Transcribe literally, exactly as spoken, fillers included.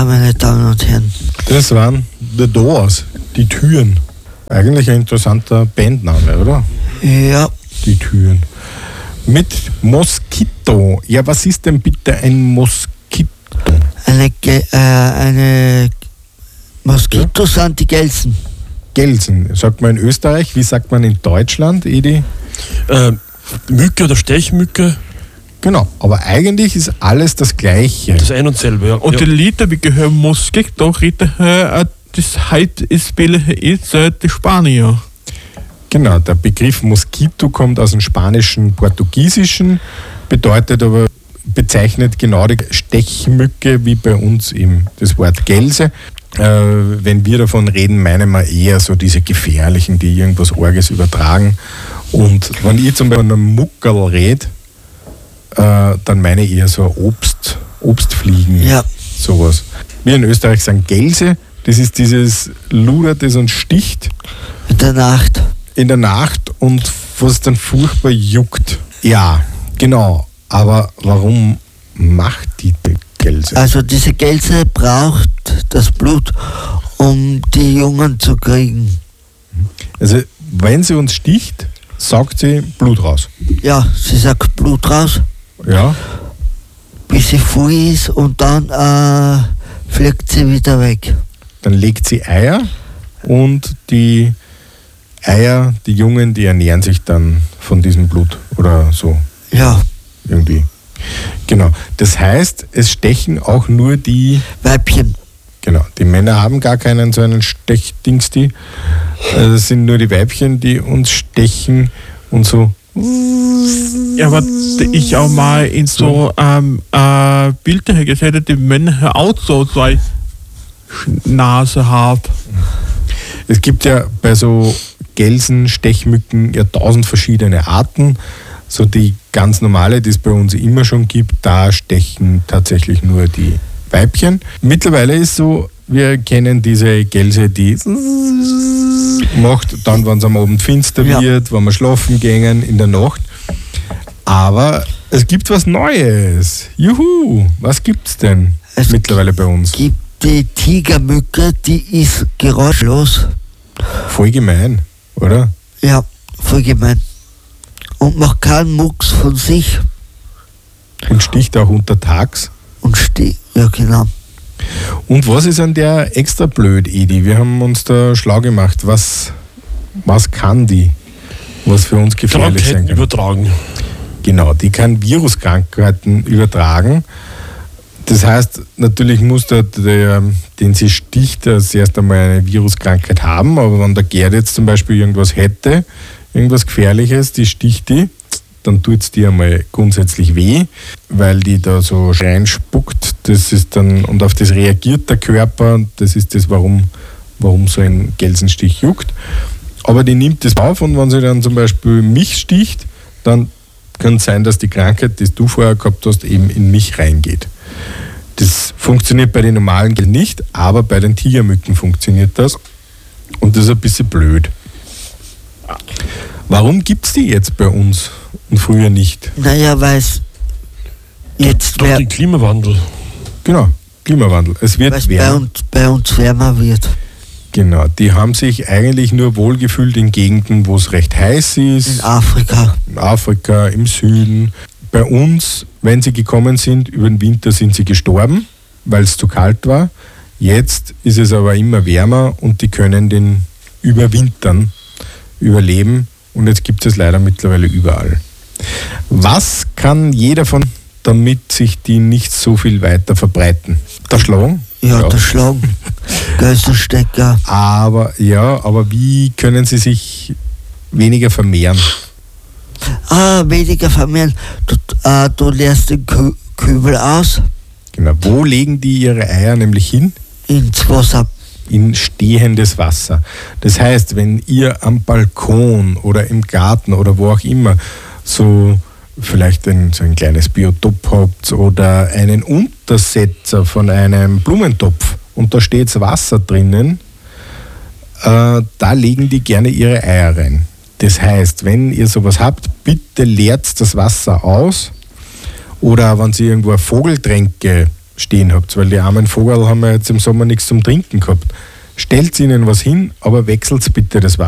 Meine Damen und Herren. Das waren The Doors, die Türen. Eigentlich ein interessanter Bandname, oder? Ja. Die Türen. Mit Moskito. Ja, was ist denn bitte ein Moskito? Eine, Ge äh, eine Moskitos ja? sind die Gelsen. Gelsen. Sagt man in Österreich, wie sagt man in Deutschland, Edi? Äh, Mücke oder Stechmücke. Genau, aber eigentlich ist alles das Gleiche. Das ein und selbe, ja. Und ja. die Lieder, wie gehören Moskito, Ritter, das heute ist ist die Spanier. Genau, der Begriff Moskito kommt aus dem spanischen, portugiesischen, bedeutet aber, bezeichnet genau die Stechmücke wie bei uns eben das Wort Gelse. Äh, wenn wir davon reden, meinen wir eher so diese gefährlichen, die irgendwas Orges übertragen. Und wenn ich zum Beispiel von einem Muckerl rede, äh, dann meine ich eher so Obst, Obstfliegen, ja. sowas. Wir in Österreich sagen Gelse, das ist dieses Luder, das uns sticht. In der Nacht. In der Nacht und was dann furchtbar juckt. Ja, genau. Aber warum macht die Gelse? Also diese Gelse braucht das Blut, um die Jungen zu kriegen. Also wenn sie uns sticht, saugt sie Blut raus. Ja, sie sagt Blut raus. Ja. Bis sie voll ist und dann äh, fliegt sie wieder weg. Dann legt sie Eier und die Eier, die Jungen, die ernähren sich dann von diesem Blut oder so. Ja. Irgendwie. Genau. Das heißt, es stechen auch nur die Weibchen. Genau. Die Männer haben gar keinen so einen Stechdings, die. Also das sind nur die Weibchen, die uns stechen und so. Ja, aber ich auch mal in so ähm, äh, Bilder gesehen habe, die Männer auch so zwei Nase haben. Es gibt ja bei so Gelsen, Stechmücken ja tausend verschiedene Arten. So die ganz normale, die es bei uns immer schon gibt, da stechen tatsächlich nur die Weibchen. Mittlerweile ist so, wir kennen diese Gelse, die macht dann, wenn es am Abend finster ja. wird, wenn wir schlafen gehen in der Nacht. Aber es gibt was Neues. Juhu! Was gibt's denn es mittlerweile bei uns? Es gibt die Tigermücke, die ist geräuschlos. Voll gemein, oder? Ja, voll gemein. Und macht keinen Mucks von sich. Und sticht auch untertags. Und sticht, ja genau. Und was ist an der extra blöd, Edi? Wir haben uns da schlau gemacht. Was, was kann die, was für uns gefährlich sein kann? Übertragen. Genau, die kann Viruskrankheiten übertragen. Das heißt, natürlich muss der, der den sie sticht, erst einmal eine Viruskrankheit haben, aber wenn der Gerd jetzt zum Beispiel irgendwas hätte, irgendwas Gefährliches, die sticht die, dann tut es dir einmal grundsätzlich weh, weil die da so reinspuckt. Das ist dann, und auf das reagiert der Körper, und das ist das, warum, warum so ein Gelsenstich juckt. Aber die nimmt das auf, und wenn sie dann zum Beispiel mich sticht, dann kann es sein, dass die Krankheit, die du vorher gehabt hast, eben in mich reingeht. Das funktioniert bei den normalen Gelsen nicht, aber bei den Tigermücken funktioniert das. Und das ist ein bisschen blöd. Warum gibt es die jetzt bei uns und früher nicht? Naja, weil es jetzt durch den Klimawandel. Genau, Klimawandel. Es wird weil's wärmer. Bei uns, bei uns wärmer wird. Genau, die haben sich eigentlich nur wohlgefühlt in Gegenden, wo es recht heiß ist. In Afrika. In Afrika, im Süden. Bei uns, wenn sie gekommen sind, über den Winter sind sie gestorben, weil es zu kalt war. Jetzt ist es aber immer wärmer und die können den überwintern, überleben. Und jetzt gibt es leider mittlerweile überall. Was kann jeder von, damit sich die nicht so viel weiter verbreiten? Der Schlagen? Ja, ja. Der Schlagen. Geißelstecker. Aber ja, aber wie können sie sich weniger vermehren? Ah, weniger vermehren. Du, äh, du leerst den Kü- Kübel aus. Genau. Wo legen die ihre Eier nämlich hin? Ins Wasser. In stehendes Wasser. Das heißt, wenn ihr am Balkon oder im Garten oder wo auch immer so vielleicht ein, so ein kleines Biotop habt oder einen Untersetzer von einem Blumentopf und da steht Wasser drinnen, äh, da legen die gerne ihre Eier rein. Das heißt, wenn ihr sowas habt, bitte leert das Wasser aus, oder wenn ihr irgendwo eine Vogeltränke stehen habt, weil die armen Vogel haben ja jetzt im Sommer nichts zum Trinken gehabt. Stellt ihnen was hin, aber wechselt bitte das Wasser.